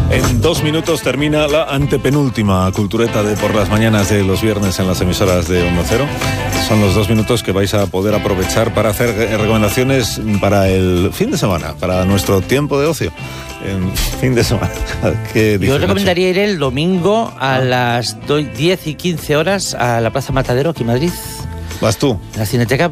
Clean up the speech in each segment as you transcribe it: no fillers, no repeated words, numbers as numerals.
En 2 minutos termina la antepenúltima cultureta de por las mañanas de los viernes en las emisoras de Onda Cero. Son los 2 minutos que vais a poder aprovechar para hacer recomendaciones para el fin de semana, para nuestro tiempo de ocio. En fin de semana. ¿Qué dice, Yo recomendaría Nacho? ir el domingo a las 10 y 15 horas a la Plaza Matadero, aquí en Madrid. ¿Vas tú? La Cineteca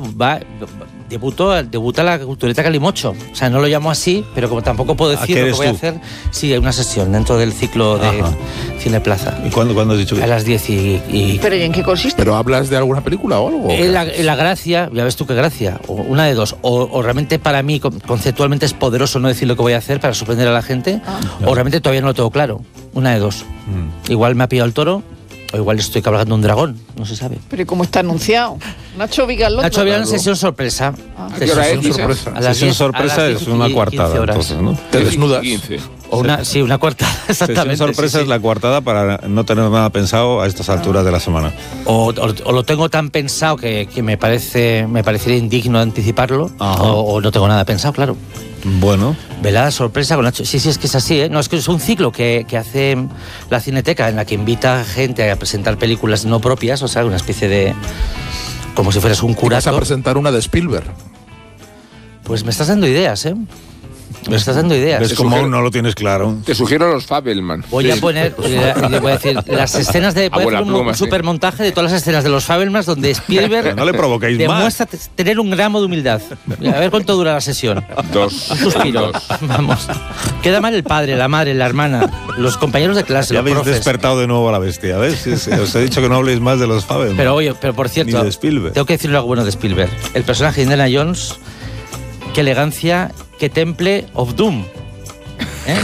debuta la cultureta Calimocho. O sea, no lo llamo así, pero como tampoco puedo decir lo que voy a hacer, sí, hay una sesión dentro del ciclo de Cine Plaza. ¿Y cuándo has dicho que? A las 10 y... ¿Pero y en qué consiste? ¿Pero hablas de alguna película o algo? La gracia, ya ves tú qué gracia, o una de dos, o realmente para mí conceptualmente es poderoso no decir lo que voy a hacer para sorprender a la gente, o realmente todavía no lo tengo claro, una de dos. Igual me ha pillado el toro, o igual estoy cabalgando un dragón, no se sabe. Pero ¿y cómo está anunciado? Nacho Vigalondo. Nacho Vigalondo, sesión sorpresa. ¿A qué hora es? A las Sesión 10, sorpresa a las es 10 una y coartada, 15 horas. entonces, ¿no? ¿Te desnudas? 15. O una cuartada, exactamente. Sesión sorpresa sí. es la coartada para no tener nada pensado a estas alturas de la semana. O lo tengo tan pensado que me parecería indigno anticiparlo, o no tengo nada pensado, claro. Bueno. Velada sorpresa con Nacho. Sí, es que es así, ¿eh? No, es que es un ciclo que hace la Cineteca en la que invita gente a presentar películas no propias, o sea, una especie de... como si fueras un Vas curato. a presentar una de Spielberg. Pues me estás dando ideas, ¿eh? Me estás dando ideas. ¿Ves cómo aún no lo tienes claro? Te sugiero los Fabelman. Voy a poner, le voy a decir, las escenas de... Voy a hacer un supermontaje de todas las escenas de los Fabelmans donde Spielberg no le provoquéis demuestra tener un gramo de humildad. A ver cuánto dura la sesión. 2 Un suspiro. Vamos. Queda mal el padre, la madre, la hermana, los compañeros de clase, Ya los habéis profes. despertado de nuevo a la bestia, ¿ves? Os he dicho que no habléis más de los Fabelman. Pero por cierto, Ni de Spielberg. tengo que decir algo bueno de Spielberg. El personaje de Indiana Jones, qué elegancia, qué temple of Doom. ¿Eh?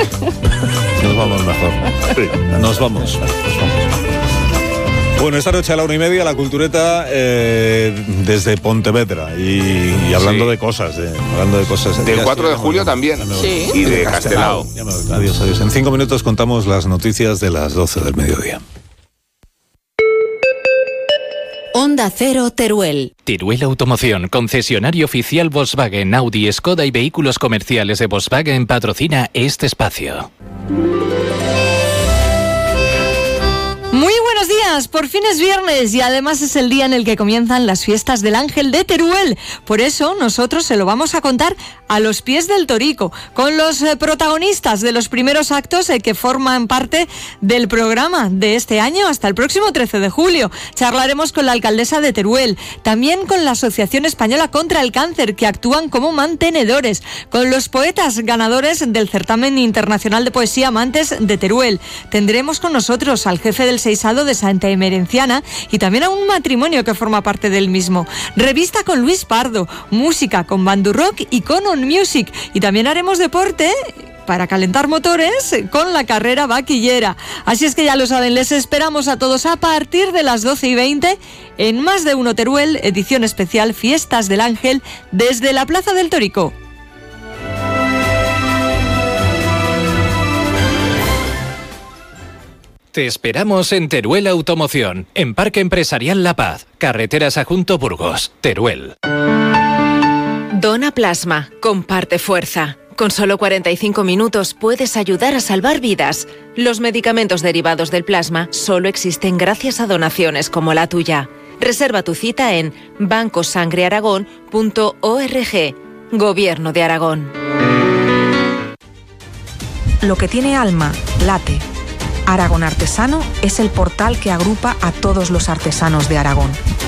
Nos vamos mejor. Nos vamos. Bueno, esta noche a la 1:30 la cultureta desde Pontevedra y hablando de cosas. Del 4 de julio también. Sí. Y de Castelao. Ya me voy. Adiós. En 5 minutos contamos las noticias de las 12 del mediodía. Onda Cero Teruel. Teruel Automoción, concesionario oficial Volkswagen, Audi, Skoda y vehículos comerciales de Volkswagen, patrocina este espacio. Muy buenos días, por fin es viernes y además es el día en el que comienzan las fiestas del Ángel de Teruel. Por eso nosotros se lo vamos a contar a los pies del Torico, con los protagonistas de los primeros actos que forman parte del programa de este año hasta el próximo 13 de julio. Charlaremos con la alcaldesa de Teruel, también con la Asociación Española contra el Cáncer, que actúan como mantenedores, con los poetas ganadores del certamen internacional de poesía Amantes de Teruel. Tendremos con nosotros al jefe del Seisado de Santa Emerenciana y también a un matrimonio que forma parte del mismo. Revista con Luis Pardo, música con Bandurrock y con On Music, y también haremos deporte para calentar motores con la carrera vaquillera. Así es que ya lo saben, les esperamos a todos a partir de las 12:20 en Más de Uno Teruel, edición especial Fiestas del Ángel desde la Plaza del Torico. Te esperamos en Teruel Automoción, en Parque Empresarial La Paz, Carreteras Ajunto Burgos, Teruel. Dona plasma, comparte fuerza. Con solo 45 minutos puedes ayudar a salvar vidas. Los medicamentos derivados del plasma solo existen gracias a donaciones como la tuya. Reserva tu cita en bancosangrearagón.org. Gobierno de Aragón. Lo que tiene alma, late. Aragón Artesano es el portal que agrupa a todos los artesanos de Aragón.